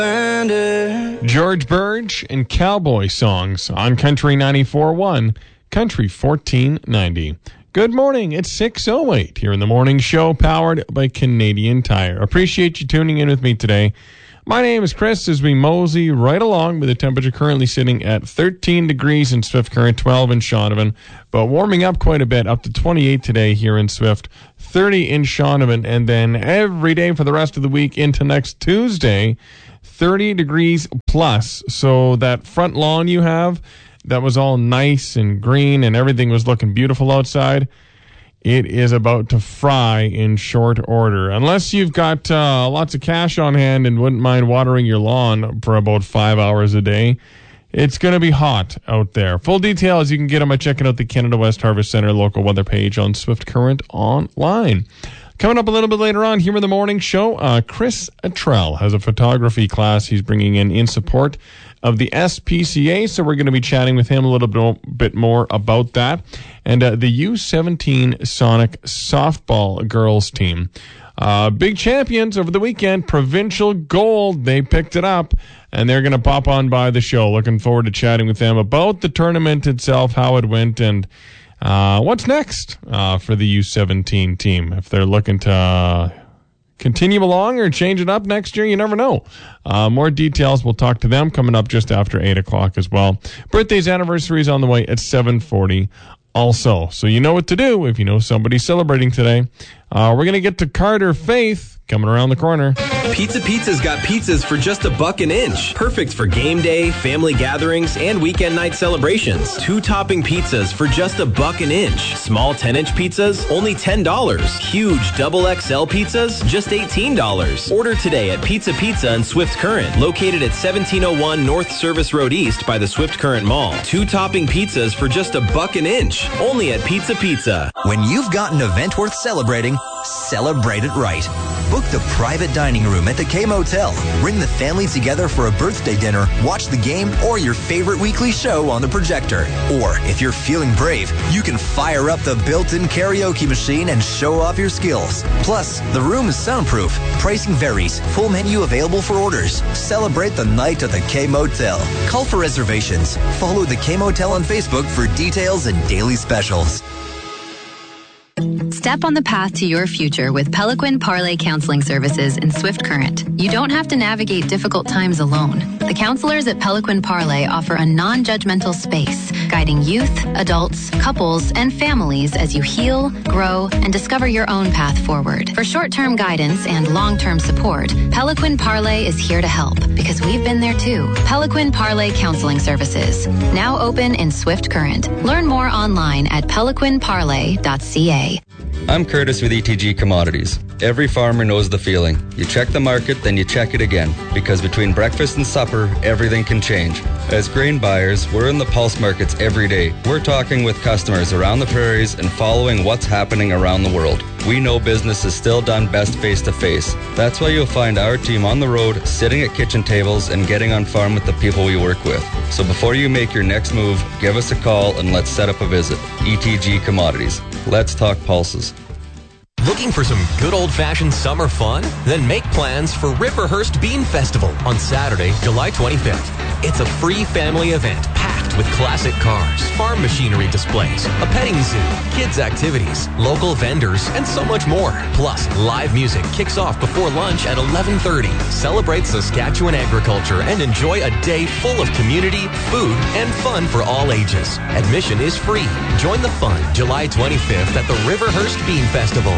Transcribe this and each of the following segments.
George Burge and Cowboy Songs on Country 94.1, Country 1490. Good morning. It's 6:08 here in the morning show, powered by Canadian Tire. Appreciate you tuning in with me today. My name is Chris as we mosey right along with the temperature currently sitting at 13 degrees in Swift Current, 12 in Shaunavon, but warming up quite a bit, up to 28 today here in Swift, 30 in Shaunavon, and then every day for the rest of the week into next Tuesday, 30 degrees plus. So that front lawn you have, that was all nice and green and everything was looking beautiful outside, it is about to fry in short order. Unless you've got lots of cash on hand and wouldn't mind watering your lawn for about 5 hours a day, it's going to be hot out there. Full details, you can get them by checking out the Canada West Harvest Center local weather page on Swift Current online. Coming up a little bit later on here in the morning show, Chris Attrell has a photography class he's bringing in support of the SPCA, so we're going to be chatting with him a little bit more about that. And the U17 Sonic softball girls team. Big champions over the weekend, provincial gold. They picked it up, and they're going to pop on by the show. Looking forward to chatting with them about the tournament itself, how it went, and what's next for the U17 team. If they're looking to continue along or change it up next year, you never know. More details, we'll talk to them coming up just after 8 o'clock as well. Birthdays, anniversaries on the way at 7:40 also. So you know what to do if you know somebody's celebrating today. We're going to get to Carter Faith coming around the corner. Pizza Pizza's got pizzas for just $1 an inch. Perfect for game day, family gatherings, and weekend night celebrations. 2-topping pizzas for just $1 an inch. Small 10-inch pizzas, only $10. Huge double XL pizzas, just $18. Order today at Pizza Pizza in Swift Current, located at 1701 North Service Road East by the Swift Current Mall. 2-topping pizzas for just $1 an inch, only at Pizza Pizza. When you've got an event worth celebrating, celebrate it right. Book the private dining room at the K Motel. Bring the family together for a birthday dinner, watch the game, or your favorite weekly show on the projector. Or, if you're feeling brave, you can fire up the built-in karaoke machine and show off your skills. Plus, the room is soundproof. Pricing varies. Full menu available for orders. Celebrate the night at the K Motel. Call for reservations. Follow the K Motel on Facebook for details and daily specials. Step on the path to your future with Pelican Parlay Counseling Services in Swift Current. You don't have to navigate difficult times alone. The counselors at Pelican Parlay offer a non-judgmental space, guiding youth, adults, couples, and families as you heal, grow, and discover your own path forward. For short-term guidance and long-term support, Pelican Parlay is here to help because we've been there too. Pelican Parlay Counseling Services, now open in Swift Current. Learn more online at pelicanparlay.ca. I'm Curtis with ETG Commodities. Every farmer knows the feeling. You check the market, then you check it again. Because between breakfast and supper, everything can change. As grain buyers, we're in the pulse markets every day. We're talking with customers around the prairies and following what's happening around the world. We know business is still done best face-to-face. That's why you'll find our team on the road, sitting at kitchen tables and getting on farm with the people we work with. So before you make your next move, give us a call and let's set up a visit. ETG Commodities. Let's talk pulses. Looking for some good old-fashioned summer fun? Then make plans for Riverhurst Bean Festival on Saturday, July 25th. It's a free family event packed with classic cars, farm machinery displays, a petting zoo, kids' activities, local vendors, and so much more. Plus, live music kicks off before lunch at 11:30. Celebrate Saskatchewan agriculture and enjoy a day full of community, food, and fun for all ages. Admission is free. Join the fun July 25th at the Riverhurst Bean Festival.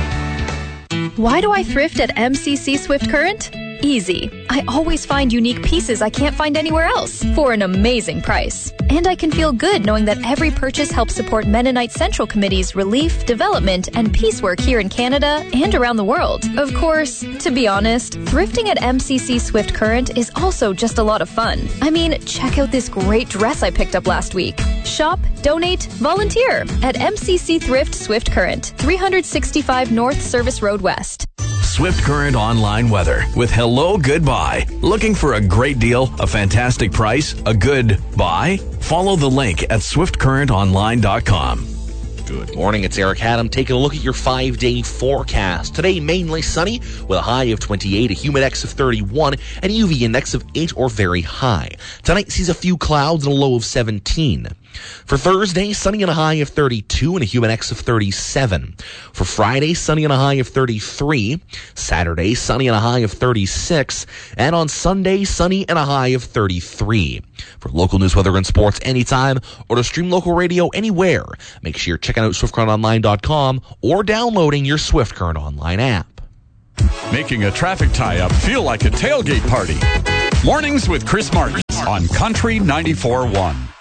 Why do I thrift at MCC Swift Current? Easy. I always find unique pieces I can't find anywhere else for an amazing price. And I can feel good knowing that every purchase helps support Mennonite Central Committee's relief, development, and peace work here in Canada and around the world. Of course, to be honest, thrifting at MCC Swift Current is also just a lot of fun. I mean, check out this great dress I picked up last week. Shop, donate, volunteer at MCC Thrift Swift Current, 365 North Service Road West. Swift Current online weather with Hello Goodbye. Looking for a great deal, a fantastic price, a good buy? Follow the link at swiftcurrentonline.com. Good morning, it's Eric Haddam taking a look at your 5-day forecast. Today, mainly sunny with a high of 28, a humid index of 31, and a UV index of 8 or very high. Tonight sees a few clouds and a low of 17. For Thursday, sunny and a high of 32 and a humid index of 37. For Friday, sunny and a high of 33. Saturday, sunny and a high of 36. And on Sunday, sunny and a high of 33. For local news, weather, and sports anytime, or to stream local radio anywhere, make sure you're checking out SwiftCurrentOnline.com or downloading your Swift Current Online app. Making a traffic tie-up feel like a tailgate party. Mornings with Chris Martin on Country 94.1.